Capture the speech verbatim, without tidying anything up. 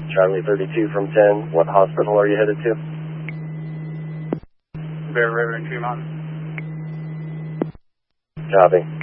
Charlie thirty-two from ten, what hospital are you headed to? Bear River and Tremont. Copy.